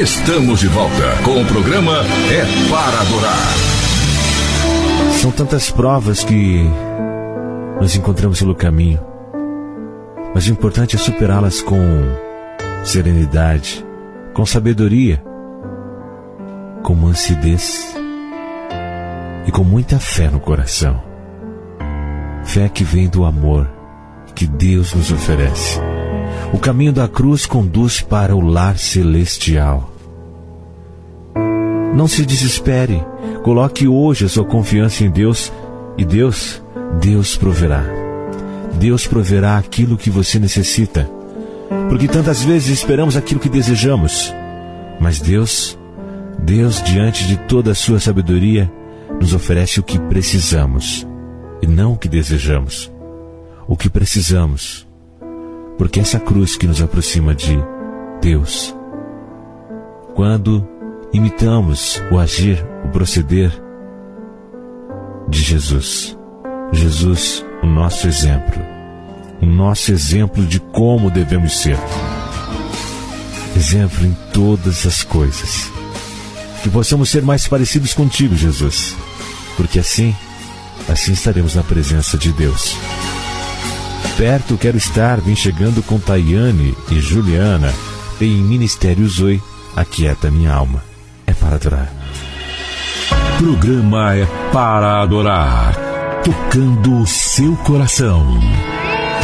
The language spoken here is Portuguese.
Estamos de volta com o programa É Para Adorar. São tantas provas que nos encontramos pelo caminho, mas o importante é superá-las com serenidade, com sabedoria, com mansidez e com muita fé no coração. Fé que vem do amor que Deus nos oferece. O caminho da cruz conduz para o lar celestial. Não se desespere. Coloque hoje a sua confiança em Deus e Deus proverá. Deus proverá aquilo que você necessita. Porque tantas vezes esperamos aquilo que desejamos. Mas Deus, diante de toda a sua sabedoria, nos oferece o que precisamos e não o que desejamos. O que precisamos. Porque essa cruz que nos aproxima de Deus. Quando imitamos o agir, o proceder de Jesus. Jesus, o nosso exemplo. O nosso exemplo de como devemos ser. Exemplo em todas as coisas. Que possamos ser mais parecidos contigo, Jesus. Porque assim estaremos na presença de Deus. Perto quero estar, vem chegando com Tayane e Juliana. Em Ministério Zoe, aquieta minha alma. É para adorar. Programa É Para Adorar. Tocando o seu coração.